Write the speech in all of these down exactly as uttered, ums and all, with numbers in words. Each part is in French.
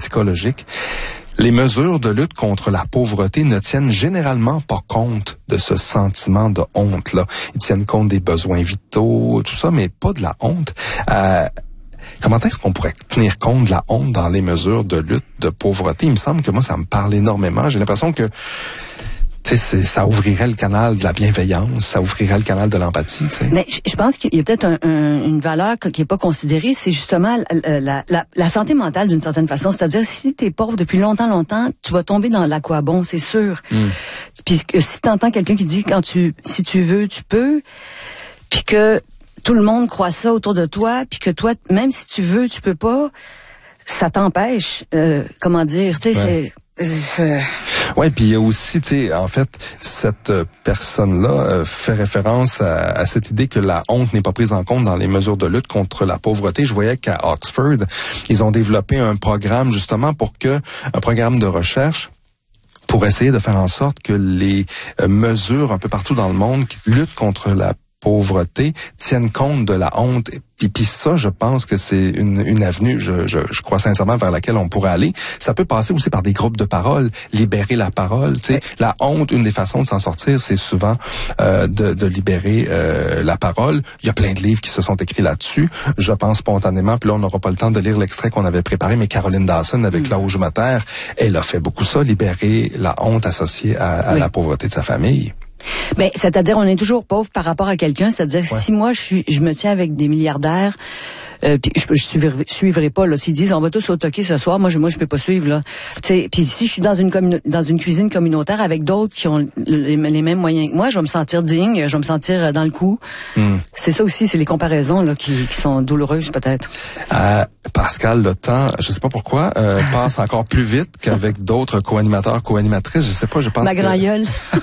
psychologiques. Les mesures de lutte contre la pauvreté ne tiennent généralement pas compte de ce sentiment de honte-là. Ils tiennent compte des besoins vitaux, tout ça, mais pas de la honte. Euh, comment est-ce qu'on pourrait tenir compte de la honte dans les mesures de lutte de pauvreté? Il me semble que moi, ça me parle énormément. J'ai l'impression que tu sais, ça ouvrirait le canal de la bienveillance, ça ouvrirait le canal de l'empathie. Tu sais. Mais je pense qu'il y a peut-être un, un, une valeur qui est pas considérée, c'est justement la, la, la, la santé mentale d'une certaine façon. C'est-à-dire, si t'es pauvre depuis longtemps, longtemps, tu vas tomber dans l'aquabon, c'est sûr. Mm. Puis que si t'entends quelqu'un qui dit quand tu, si tu veux, tu peux, puis que tout le monde croit ça autour de toi, puis que toi, même si tu veux, tu peux pas, ça t'empêche. Euh, comment dire, tu sais, ouais. c'est. Euh... Ouais, puis il y a aussi, tu sais, en fait, cette personne-là euh, fait référence à, à cette idée que la honte n'est pas prise en compte dans les mesures de lutte contre la pauvreté. Je voyais qu'à Oxford, ils ont développé un programme justement pour que un programme de recherche pour essayer de faire en sorte que les euh, mesures un peu partout dans le monde qui luttent contre la pauvreté tiennent compte de la honte. Puis, puis ça, je pense que c'est une, une avenue, je, je, je crois sincèrement, vers laquelle on pourrait aller. Ça peut passer aussi par des groupes de parole, libérer la parole. Tu sais, ouais. La honte, une des façons de s'en sortir, c'est souvent euh, de, de libérer euh, la parole. Il y a plein de livres qui se sont écrits là-dessus. Je pense spontanément, puis là, on n'aura pas le temps de lire l'extrait qu'on avait préparé, mais Caroline Dawson, avec mmh. Là où je me terre, elle a fait beaucoup ça, libérer la honte associée à, à oui. la pauvreté de sa famille. Ben, c'est-à-dire, on est toujours pauvre par rapport à quelqu'un. C'est-à-dire, ouais. si moi, je suis, je me tiens avec des milliardaires, euh, puis je, je suivrai, je suivrai pas, là. S'ils disent, on va tous au toquer ce soir, moi, je, moi, je peux pas suivre, là. Tu sais, puis si je suis dans une commune, dans une cuisine communautaire avec d'autres qui ont les, les mêmes moyens que moi, je vais me sentir digne, je vais me sentir dans le coup. Mm. C'est ça aussi, c'est les comparaisons, là, qui, qui sont douloureuses, peut-être. Euh, Pascal, le temps, je sais pas pourquoi, euh, passe encore plus vite qu'avec d'autres co-animateurs, co-animatrices. Je sais pas, je pense Ma que... grand gueule.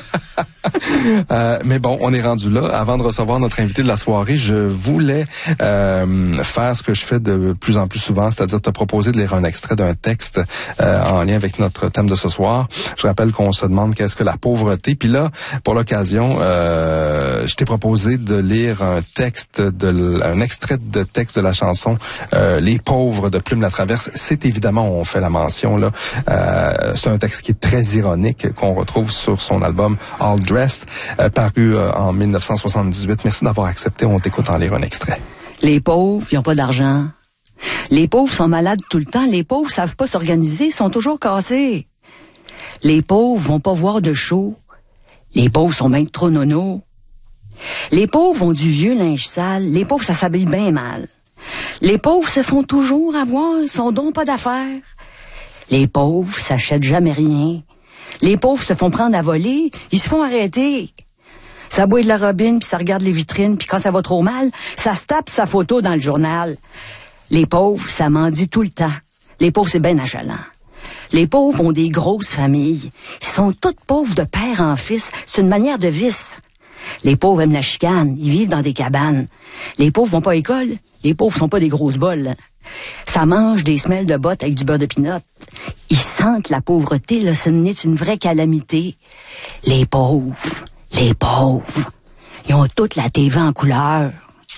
euh, mais bon, on est rendu là. Avant de recevoir notre invité de la soirée, je voulais euh, faire ce que je fais de plus en plus souvent, c'est-à-dire te proposer de lire un extrait d'un texte euh, en lien avec notre thème de ce soir. Je rappelle qu'on se demande qu'est-ce que la pauvreté. Puis là, pour l'occasion, euh, je t'ai proposé de lire un texte, de, un extrait de texte de la chanson euh, Les pauvres de Plume la Traverse. C'est évidemment, on fait la mention là. Euh, c'est un texte qui est très ironique qu'on retrouve sur son album All Dressed, euh, paru euh, en dix-neuf cent soixante-dix-huit. Merci d'avoir accepté. On t'écoute en lire un extrait. Les pauvres, ils n'ont pas d'argent. Les pauvres sont malades tout le temps. Les pauvres savent pas s'organiser, sont toujours cassés. Les pauvres vont pas voir de show. Les pauvres sont bien trop nono. Les pauvres ont du vieux linge sale. Les pauvres, ça s'habille bien mal. Les pauvres se font toujours avoir, ils sont donc pas d'affaires. Les pauvres s'achètent jamais rien. Les pauvres se font prendre à voler, ils se font arrêter. Ça boit de la robine, puis ça regarde les vitrines, puis quand ça va trop mal, ça se tape sa photo dans le journal. Les pauvres, ça mendie tout le temps. Les pauvres, c'est bien achalant. Les pauvres ont des grosses familles. Ils sont toutes pauvres de père en fils. C'est une manière de vice. Les pauvres aiment la chicane. Ils vivent dans des cabanes. Les pauvres vont pas à l'école. Les pauvres sont pas des grosses bols. Ça mange des semelles de bottes avec du beurre de pinot. Ils sentent la pauvreté, là, ce n'est une vraie calamité. Les pauvres, les pauvres, ils ont toute la T V en couleur.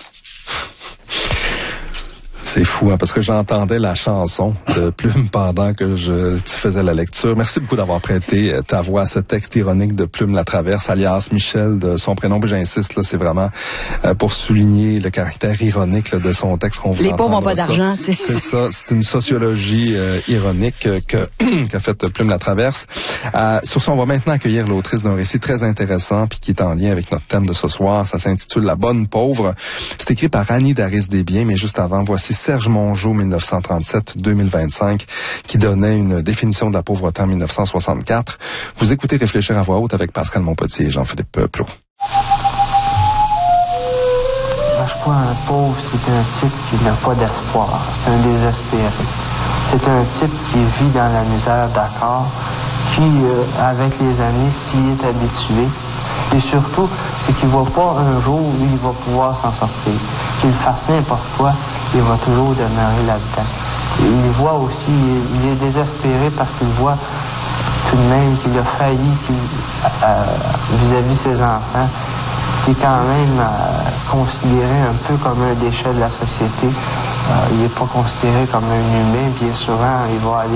C'est fou, hein, parce que j'entendais la chanson de Plume pendant que je, tu faisais la lecture. Merci beaucoup d'avoir prêté ta voix à ce texte ironique de Plume la Traverse, alias Michel, de son prénom. Mais j'insiste, là, c'est vraiment euh, pour souligner le caractère ironique là, de son texte qu'on voulait Les pauvres n'ont pas d'argent, tu sais. C'est ça, c'est une sociologie euh, ironique que qu'a faite Plume la Traverse. Euh, sur ce, on va maintenant accueillir l'autrice d'un récit très intéressant puis qui est en lien avec notre thème de ce soir. Ça s'intitule La Bonne Pauvre. C'est écrit par Annie Daris-Desbiens, mais juste avant, voici Serge Mongeau, dix-neuf cent trente-sept à deux mille vingt-cinq, qui donnait une définition de la pauvreté en dix-neuf cent soixante-quatre. Vous écoutez Réfléchir à voix haute avec Pascal Monpotier et Jean-Philippe Plot. Lâche-toi, un pauvre, c'est un type qui n'a pas d'espoir. C'est un désespéré. C'est un type qui vit dans la misère, d'accord, qui, euh, avec les années, s'y est habitué. Et surtout, c'est qu'il ne voit pas un jour où il va pouvoir s'en sortir. Qu'il fasse n'importe quoi, il va toujours demeurer là-dedans. Et il voit aussi, il est désespéré parce qu'il voit tout de même qu'il a failli qu'il, euh, vis-à-vis ses enfants. Il est quand même euh, considéré un peu comme un déchet de la société. Euh, il n'est pas considéré comme un humain, bien souvent, il va aller